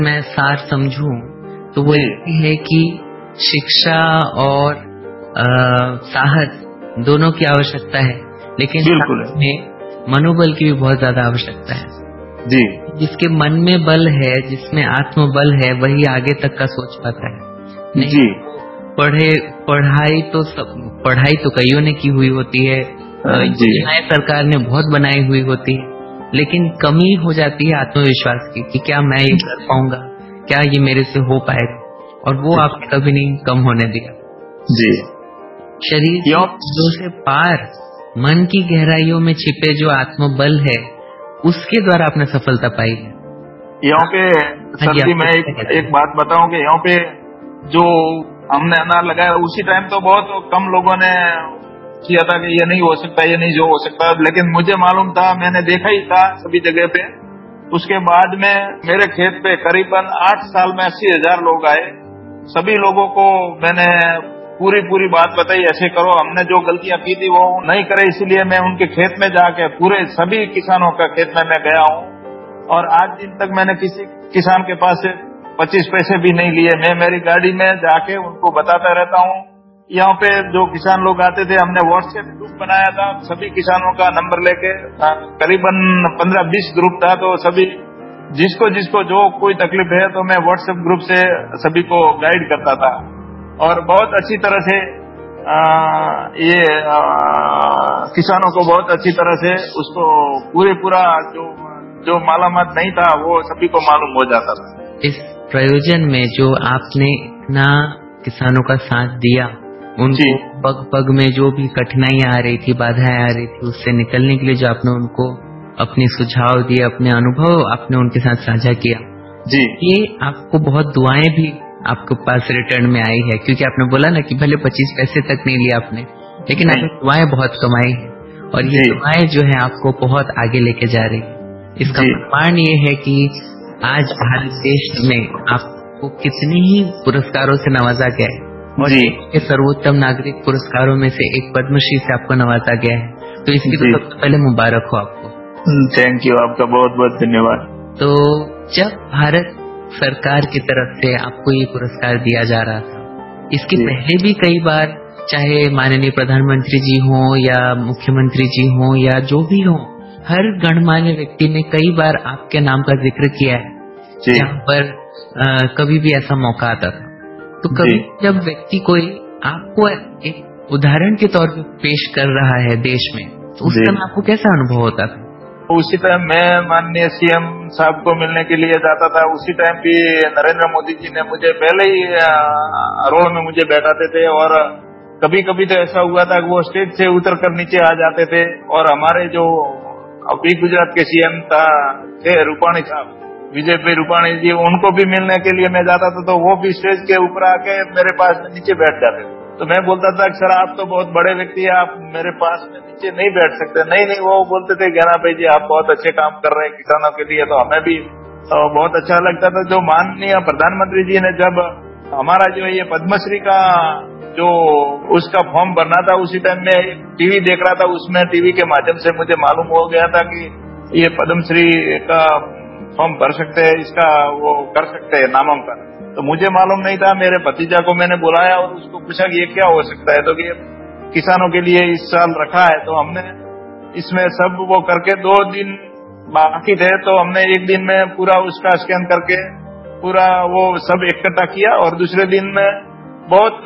मैं सार समझूं तो वो ये है कि शिक्षा और साहस दोनों की आवश्यकता है, लेकिन बिल्कुल साथ में मनोबल की भी बहुत ज्यादा आवश्यकता है जी। जिसके मन में बल है, जिसमें आत्मबल है, वही आगे तक का सोच पाता है। नहीं जी पढ़ाई तो कईयों ने की हुई होती है, जी योजनाएं सरकार ने बहुत बनाई हुई होती है, लेकिन कमी हो जाती है आत्मविश्वास की कि क्या मैं ये कर पाऊंगा, क्या ये मेरे से हो पाएगा, और वो आपने कभी नहीं कम होने दिया। जी। शरीर की चीजों से पार मन की गहराइयों में छिपे जो आत्मबल है, उसके द्वारा आपने सफलता पाई है। यहाँ पे सर जी मैं एक बात बताऊं कि यहाँ पे जो हमने अनार लगाया उसी टाइम तो बहुत कम लोगों ने किया था कि ये नहीं हो सकता, ये नहीं जो हो सकता, लेकिन मुझे मालूम था, मैंने देखा ही था सभी जगह पे। उसके बाद में मेरे खेत पे करीबन 8 साल में 80,000 लोग आए। सभी लोगों को मैंने पूरी बात बताई, ऐसे करो, हमने जो गलतियां की थी वो नहीं करे, इसीलिए मैं उनके खेत में जाके पूरे सभी किसानों का खेत में मैं गया हूँ, और आज दिन तक मैंने किसी किसान के पास से 25 पैसे भी नहीं लिए। मैं मेरी गाड़ी में जाके उनको बताता रहता हूँ। यहाँ पे जो किसान लोग आते थे, हमने व्हाट्सएप ग्रुप बनाया था, सभी किसानों का नंबर लेके, करीबन 15-20 ग्रुप था, तो सभी जिसको जो कोई तकलीफ है तो मैं व्हाट्सएप ग्रुप से सभी को गाइड करता था, और बहुत अच्छी तरह से किसानों को बहुत अच्छी तरह से उसको पूरा जो मालामाल नहीं था वो सभी को मालूम हो जाता था। इस प्रयोजन में जो आपने इतना किसानों का साथ दिया, उनको पग पग में जो भी कठिनाइयां आ रही थी, बाधाएं आ रही थी, उससे निकलने के लिए जो आपने उनको अपने सुझाव दिए, अपने अनुभव आपने उनके साथ साझा किया जी, ये आपको बहुत दुआएं भी आपके पास रिटर्न में आई है, क्योंकि आपने बोला ना कि भले 25 पैसे तक नहीं लिया आपने, लेकिन आपने दुआएं बहुत कमाई है, और ये दुआएं जो है आपको बहुत आगे लेके जा रही है। इसका प्रमाण ये है कि आज भारत देश में आपको कितने ही पुरस्कारों से नवाजा गया है, और ये सर्वोत्तम नागरिक पुरस्कारों में से एक पद्मश्री से आपको नवाजा गया है, तो इसकी तो सबसे पहले मुबारक हो आपको। थैंक यू, आपका बहुत बहुत धन्यवाद। तो जब भारत सरकार की तरफ से आपको ये पुरस्कार दिया जा रहा था, इसके पहले भी कई बार चाहे माननीय प्रधानमंत्री जी हो या मुख्यमंत्री जी हो या जो भी हो, हर गणमान्य व्यक्ति ने कई बार आपके नाम का जिक्र किया है जहाँ पर कभी भी ऐसा मौका आता था। तो कभी जब व्यक्ति कोई आपको एक उदाहरण के तौर पर पेश कर रहा है देश में, तो उस समय आपको कैसा अनुभव होता था? उसी टाइम मैं माननीय सीएम साहब को मिलने के लिए जाता था। उसी टाइम भी नरेंद्र मोदी जी ने मुझे पहले ही रोड में मुझे बैठाते थे, और कभी कभी तो ऐसा हुआ था कि वो स्टेज से उतर कर नीचे आ जाते थे, और हमारे जो अभी गुजरात के सीएम थे रूपाणी साहब, विजय भाई रूपाणी जी, उनको भी मिलने के लिए मैं जाता था, तो वो भी स्टेज के ऊपर आके मेरे पास में नीचे बैठ जाते थे। तो मैं बोलता था कि सर आप तो बहुत बड़े व्यक्ति हैं, आप मेरे पास में नीचे नहीं बैठ सकते। नहीं, वो बोलते थे ज्ञाना भाई जी आप बहुत अच्छे काम कर रहे हैं किसानों के लिए, तो हमें भी बहुत अच्छा लगता था। जो माननीय प्रधानमंत्री जी ने जब हमारा जो ये पद्मश्री का जो उसका फॉर्म भरना था, उसी टाइम में टीवी देख रहा था, उसमें टीवी के माध्यम से मुझे मालूम हो गया था कि ये पद्मश्री का फॉर्म भर सकते हैं, इसका वो कर सकते हैं नामांकन। तो मुझे मालूम नहीं था। मेरे भतीजा को मैंने बुलाया और उसको पूछा कि ये क्या हो सकता है, तो कि किसानों के लिए इस साल रखा है। तो हमने इसमें सब वो करके 2 दिन बाकी थे, तो हमने एक दिन में पूरा उसका स्कैन करके पूरा वो सब इकट्ठा किया, और दूसरे दिन में बहुत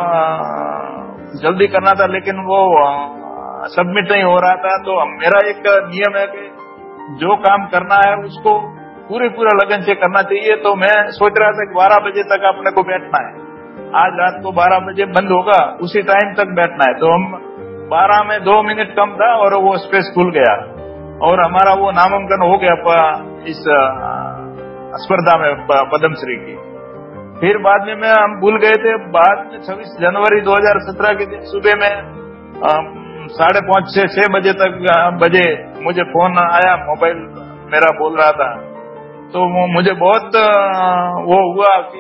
जल्दी करना था, लेकिन वो सबमिट नहीं हो रहा था। तो मेरा एक नियम है कि जो काम करना है उसको पूरा लगन से करना चाहिए। तो मैं सोच रहा था कि 12 बजे तक अपने को बैठना है, आज रात को 12 बजे बंद होगा, उसी टाइम तक बैठना है। तो हम 12 में 2 मिनट कम था और वो स्पेस खुल गया, और हमारा वो नामांकन हो गया इस स्पर्धा में पद्मश्री की। फिर बाद में हम भूल गए थे। बाद में 26 जनवरी 2017 के दिन सुबह में 5:30 से 6 बजे बजे मुझे फोन आया, मोबाइल मेरा बोल रहा था। तो वो मुझे बहुत वो हुआ कि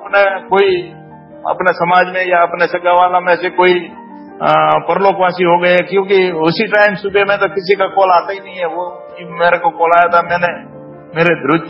अपने समाज में या अपने सगावाला में से कोई परलोकवासी हो गए, क्योंकि उसी टाइम सुबह में तो किसी का कॉल आता ही नहीं है। वो मेरे को कॉल आया था, मैंने मेरे ध्रुव